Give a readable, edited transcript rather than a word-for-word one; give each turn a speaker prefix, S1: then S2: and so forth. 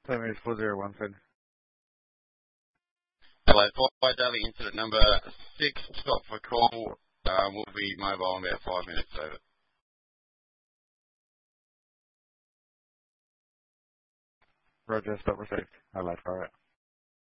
S1: Time is 4017.
S2: Hello, flight daily incident number 6, stop for call. We'll be mobile in about 5 minutes, over.
S1: Roger, stop received. Hello, fire it.